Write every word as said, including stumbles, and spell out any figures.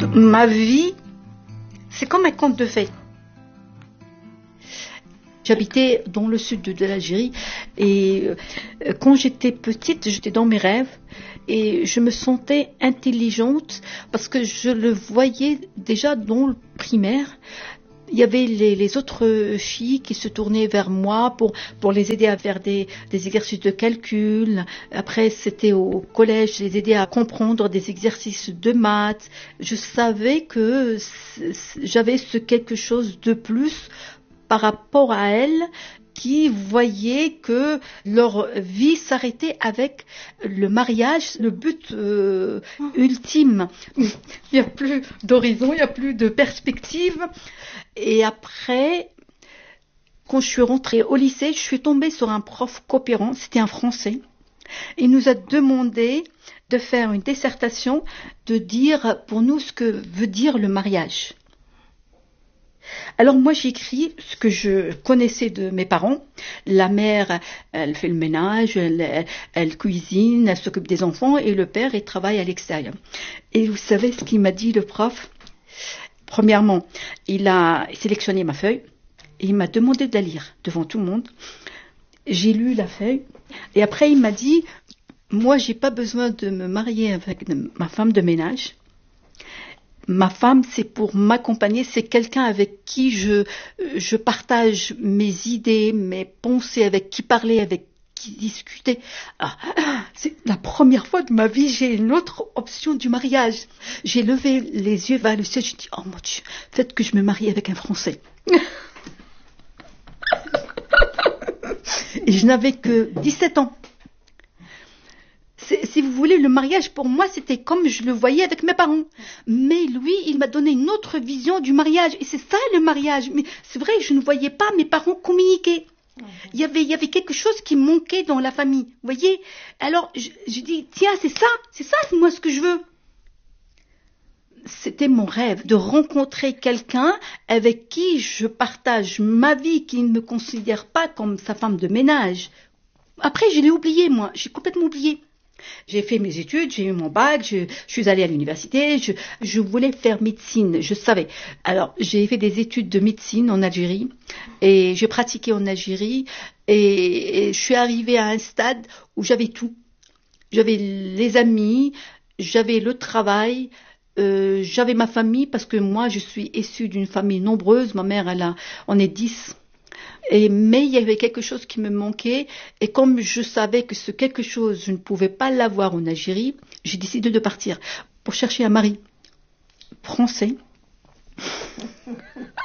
Ma vie, c'est comme un conte de fées. J'habitais dans le sud de, de l'Algérie et euh, quand j'étais petite, j'étais dans mes rêves et je me sentais intelligente parce que je le voyais déjà dans le primaire. Il y avait les, les autres filles qui se tournaient vers moi pour, pour les aider à faire des, des exercices de calcul. Après, c'était au collège, je les aidais à comprendre des exercices de maths. Je savais que j'avais ce quelque chose de plus par rapport à elles qui voyaient que leur vie s'arrêtait avec le mariage, le but euh, ultime. Il n'y a plus d'horizon, il n'y a plus de perspective. Et après, quand je suis rentrée au lycée, je suis tombée sur un prof coopérant, c'était un Français. Il nous a demandé de faire une dissertation, de dire pour nous ce que veut dire le mariage. Alors moi j'ai écrit ce que je connaissais de mes parents. La mère, elle fait le ménage, elle, elle, elle cuisine, elle s'occupe des enfants et le père, il travaille à l'extérieur. Et vous savez ce qu'il m'a dit le prof ? Premièrement, il a sélectionné ma feuille et il m'a demandé de la lire devant tout le monde. J'ai lu la feuille et après il m'a dit, moi j'ai pas besoin de me marier avec ma femme de ménage. Ma femme, c'est pour m'accompagner, c'est quelqu'un avec qui je, je partage mes idées, mes pensées, avec qui parler, avec qui discuter. Ah, c'est la première fois de ma vie, j'ai une autre option du mariage. J'ai levé les yeux vers le ciel, je dis, oh mon Dieu, faites que je me marie avec un Français. Et je n'avais que dix-sept ans. C'est, si vous voulez, le mariage pour moi c'était comme je le voyais avec mes parents. Mais lui, il m'a donné une autre vision du mariage. Et c'est ça le mariage. Mais c'est vrai, je ne voyais pas mes parents communiquer. Il y avait, il y avait quelque chose qui manquait dans la famille. Vous voyez ? Alors, je, je dis, tiens, c'est ça, c'est ça, moi, ce que je veux. C'était mon rêve de rencontrer quelqu'un avec qui je partage ma vie, qui ne me considère pas comme sa femme de ménage. Après, je l'ai oublié, moi. J'ai complètement oublié. J'ai fait mes études, j'ai eu mon bac, je, je suis allée à l'université, je, je voulais faire médecine, je savais. Alors, j'ai fait des études de médecine en Algérie et j'ai pratiqué en Algérie et, et je suis arrivée à un stade où j'avais tout. J'avais les amis, j'avais le travail, euh, j'avais ma famille parce que moi, je suis issue d'une famille nombreuse. Ma mère, elle a, on est dix. Et, mais il y avait quelque chose qui me manquait et comme je savais que ce quelque chose, je ne pouvais pas l'avoir en Algérie, j'ai décidé de partir pour chercher un mari français.